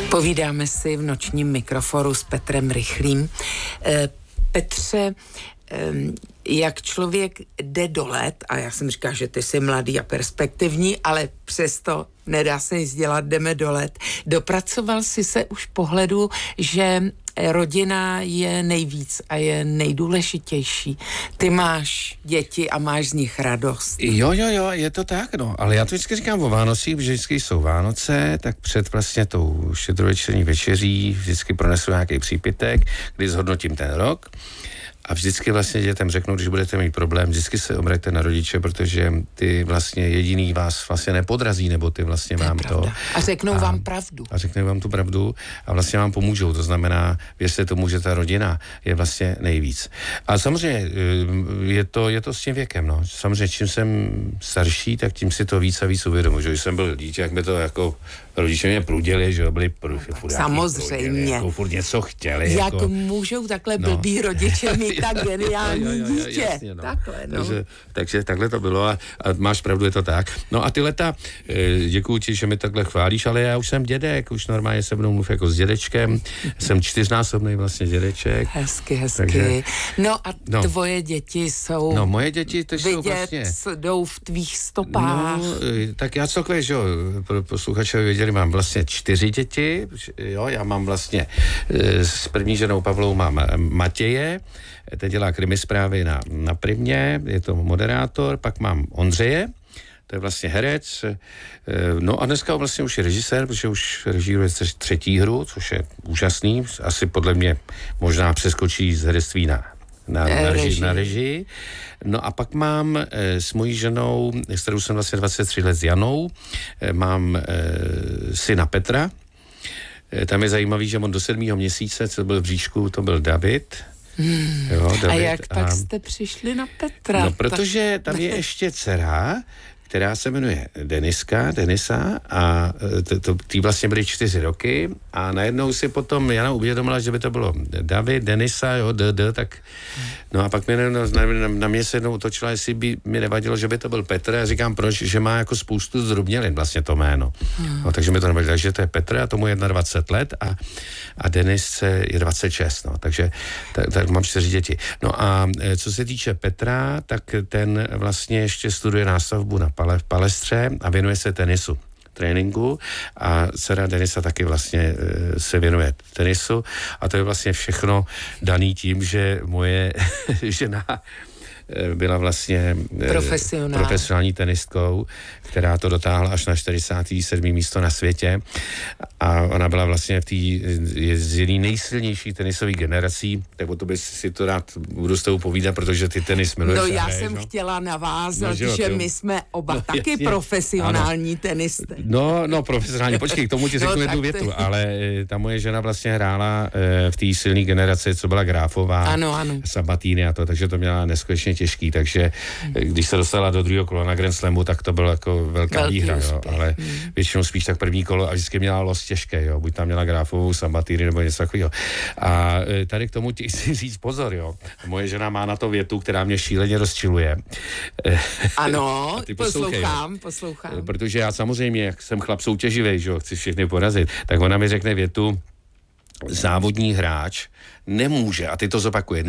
Povídáme si v nočním mikroforu s Petrem Rychlým. Petře, jak člověk jde do let, a já jsem říkala, že ty jsi mladý a perspektivní, ale přesto nedá se nic dělat, jdeme do let. Dopracoval jsi se už pohledu, že rodina je nejvíc a je nejdůležitější. Ty máš děti a máš z nich radost. Jo, je to tak, no. Ale já to vždycky říkám o Vánocích, že vždycky jsou Vánoce, tak před vlastně tou štědrovečerní večeří vždycky pronesu nějaký přípitek, kdy zhodnotím ten rok. A vždycky vlastně dětem řeknu, když budete mít problém, vždycky se obraťte na rodiče, protože ty vlastně jediný vás vlastně nepodrazí, nebo ty vlastně vám to. A řeknou vám pravdu. A řeknou vám tu pravdu a vlastně vám pomůžou. To znamená, věřte tomu, že ta rodina je vlastně nejvíc. A samozřejmě je to s tím věkem, no. Samozřejmě, čím jsem starší, tak tím si to víc a víc uvědomuji. Když jsem byl dítě, jak mi to jako rodiče mě pruděli, že byli samozřejmě. Jako furt něco chtěli. Jak můžou takhle blbý rodiče mít tak geniální dítě. Jasně, no. Takhle, no. Takže takhle to bylo a máš pravdu, je to tak. No a ty leta, děkuju ti, že mi takhle chválíš, ale já už jsem dědek, už normálně se mnou mluv jako s dědečkem. Jsem 4násobný vlastně dědeček. Hezky. Takže, no a tvoje děti jsou no, moje děti to jsou vlastně jdou v tvých stopách. No, tak já celkově, že jo, pro posluchače věděli, mám vlastně 4 děti, jo, já mám vlastně s první ženou Pavlou mám Matěje, teď dělá krimisprávy na Primě, je to moderátor, pak mám Ondřeje, to je vlastně herec, no a dneska vlastně už je režisér, protože už režíruje 3. hru, což je úžasný, asi podle mě možná přeskočí z herectví na režii. No a pak mám s mojí ženou, s kterou jsem vlastně 23 let, s Janou, mám syna Petra. Tam je zajímavý, že on do 7. měsíce, co byl v bříšku, to byl David. Jo, David. A jak tak jste přišli na Petra? No, protože tam je ještě dcera, která se jmenuje Denisa a tý vlastně byly 4 roky a najednou si potom Jana uvědomila, že by to bylo David, Denisa, jo, tak no a pak na mě se jednou otočila, jestli by mi nevadilo, že by to byl Petr a říkám, proč, že má jako spoustu zdrobnělin vlastně to jméno. No, takže mi to nevadilo, takže to je Petr a tomu je 21 let a Denis je 26, no, takže tak mám 4 děti. No a co se týče Petra, tak ten vlastně ještě studuje nástavbu na Palestře a věnuje se tenisu, tréninku a dcera Denisa taky vlastně se věnuje tenisu a to je vlastně všechno daný tím, že moje žena byla vlastně profesionální tenistkou, která to dotáhla až na 47. místo na světě a ona byla vlastně z jedné nejsilnější tenisových generací, tak o to by si to rád budu s tebou povídat, protože ty tenis miluješ. No já jsem chtěla navázat, že my jsme oba taky profesionální tenisté. No, profesionální, počkej, k tomu ti řeknu jednu větu, ale ta moje žena vlastně hrála v té silné generaci, co byla Gráfová, ano. Sabatini a to, takže to měla neskutečně těžký, takže když se dostala do 2. kola na Grand Slamu, tak to bylo jako velká výhra, jo, ale většinou spíš tak první kolo a vždycky měla los těžké, jo, buď tam měla Gráfovou, Sabatini nebo něco takového. A tady k tomu ti chci říct pozor, jo. Moje žena má na to větu, která mě šíleně rozčiluje. Ano, poslouchám. Protože já samozřejmě, jak jsem chlap soutěživý, že jo, chci všechny porazit, tak ona mi řekne větu, závodní hráč nemůže, a ty to zopakuje,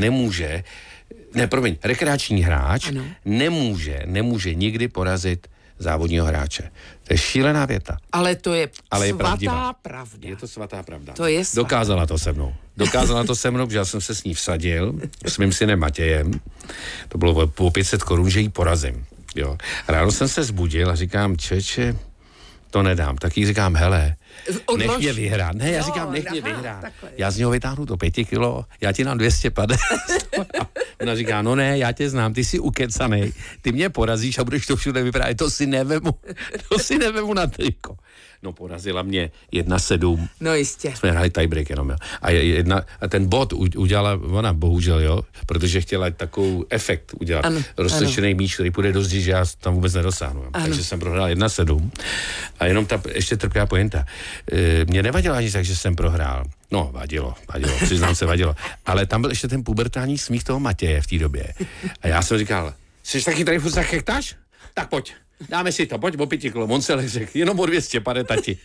rekreační hráč nemůže nikdy porazit závodního hráče. To je šílená věta. Ale to je svatá pravda. Je to svatá pravda. To je svatá. Dokázala to se mnou, protože já jsem se s ní vsadil, s mým synem Matějem. To bylo po 500 korun, že jí porazím. Jo. Ráno jsem se zbudil a říkám, čeče, to nedám. Tak jí říkám, hele, nech mě vyhrát. Ne, já říkám, nech mě vyhrát. Já z něho vytáhnu to 5 kilo, já ti dám 250. Ona říká, no ne, já tě znám, ty jsi ukecanej, ty mě porazíš a budeš to všude vyprávět, to si nevemu na triko. No porazila mě 1-7. No jistě. Jsme hráli tiebreak jenom, jo. A ten bod udělala ona, bohužel, jo, protože chtěla takovou efekt udělat. Rozsečený míč, který půjde do zdi, že já tam vůbec nedosáhnu. Takže jsem prohrál 1-7. A jenom ta ještě trpká pointa. Mě nevadilo ani tak, že jsem prohrál. No, vadilo, přiznám se, vadilo. Ale tam byl ještě ten pubertální smích toho Matěje v té době. A já jsem říkal, jsi taky tady furt zachechtáš? Tak pojď. Dáme si to, pojď o 5 kilo. On se řekl, jenom o 200, pane tati.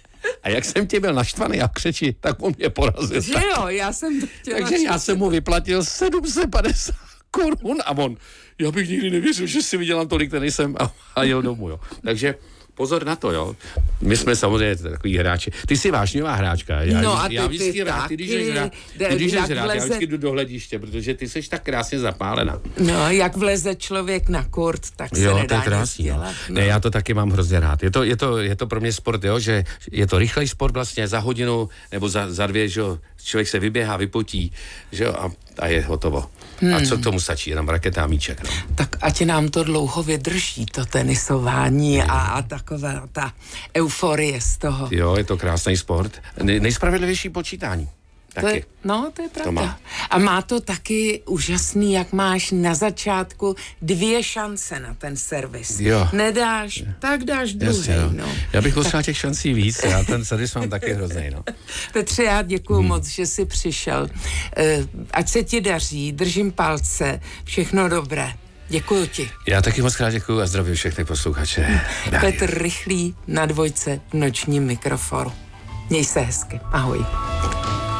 A jak jsem tě byl naštvaný a křeči, tak on mě porazil. Že jo, já jsem to chtěla. Takže já jsem mu vyplatil 750 korun a on, já bych nikdy nevěřil, že si vydělám tolik, ten jsem a jel domů, jo. Takže pozor na to, jo. My jsme samozřejmě takový hráči. Ty jsi vášnivá hráčka. Já vždycky rád, když jdeš hrát, já vždycky jdu do hlediště, protože ty jsi tak krásně zapálena. No, jak vleze člověk na kurt, tak se nedá nic dělat. No. Ne, já to taky mám hrozně rád. Je to pro mě sport, jo, že je to rychlej sport vlastně za hodinu nebo za 2, že jo, člověk se vyběhá, vypotí, že jo, a je hotovo. A co k tomu stačí? Jenom raketa a míček, no. Tak ať nám to dlouho vydrží, to tenisování a taková ta euforie z toho. Jo, je to krásný sport. Nejspravedlivější počítání. To je pravda. A má to taky úžasný, jak máš na začátku 2 šance na ten servis. Jo. Nedáš, tak dáš druhý. No. Já bych potřeboval těch šancí víc, já ten servis mám taky hrozný. No. Petře, já děkuju moc, že jsi přišel. Ať se ti daří, držím palce, všechno dobré. Děkuju ti. Já taky moc krát děkuju a zdravím všechny posluchače. Petr Rychlý na 2 v nočním mikroforu. Měj se hezky. Ahoj.